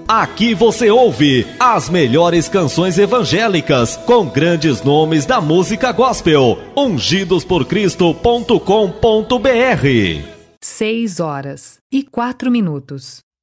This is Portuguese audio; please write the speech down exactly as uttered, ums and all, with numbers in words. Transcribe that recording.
Aqui você ouve as melhores canções evangélicas com grandes nomes da música gospel. ungidos por cristo ponto com ponto br. Seis horas e quatro minutos.